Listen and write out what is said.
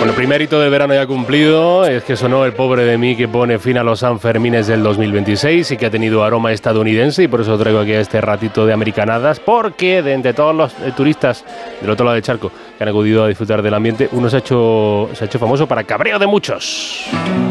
Bueno, el primer hito del verano ya cumplido, es que sonó El pobre de mí, que pone fin a los Sanfermines del 2026 y que ha tenido aroma estadounidense, y por eso traigo aquí a este ratito de americanadas, porque de entre todos los turistas del otro lado del charco que han acudido a disfrutar del ambiente, uno se ha hecho famoso para cabreo de muchos.